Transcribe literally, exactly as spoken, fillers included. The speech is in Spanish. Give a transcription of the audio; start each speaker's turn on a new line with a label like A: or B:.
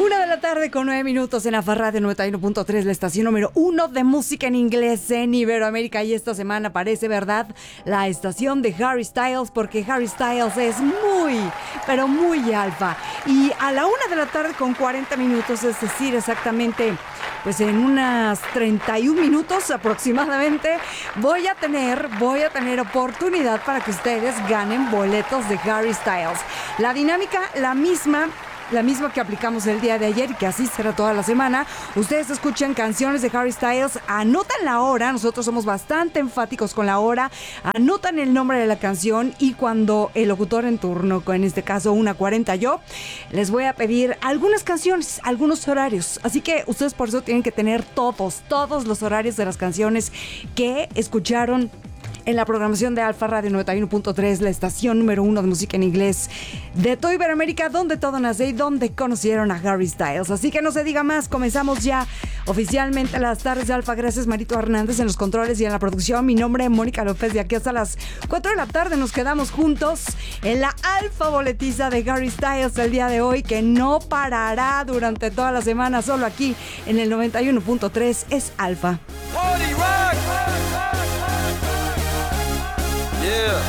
A: Una de la tarde con nueve minutos en Alfa Radio noventa y uno punto tres, la estación número uno de música en inglés en Iberoamérica. Y esta semana parece, ¿verdad?, la estación de Harry Styles, porque Harry Styles es muy, pero muy alfa. Y a la una de la tarde con cuarenta minutos, es decir, exactamente, pues en unas treinta y un minutos aproximadamente, voy a tener, voy a tener oportunidad para que ustedes ganen boletos de Harry Styles. La dinámica, la misma. La misma que aplicamos el día de ayer y que así será toda la semana. Ustedes escuchan canciones de Harry Styles, anotan la hora, nosotros somos bastante enfáticos con la hora, anotan el nombre de la canción y cuando el locutor en turno, en este caso una cuarenta yo, les voy a pedir algunas canciones, algunos horarios. Así que ustedes por eso tienen que tener todos, todos los horarios de las canciones que escucharon en la programación de Alfa Radio noventa y uno punto tres, la estación número uno de música en inglés de toda Iberoamérica, donde todo nace y donde conocieron a Harry Styles. Así que no se diga más, comenzamos ya oficialmente las tardes de Alfa. Gracias Marito Hernández en los controles y en la producción. Mi nombre es Mónica López, de aquí hasta las cuatro de la tarde nos quedamos juntos en la Alfa boletiza de Harry Styles el día de hoy, que no parará durante toda la semana, solo aquí en el noventa y uno punto tres es Alfa.
B: Yeah.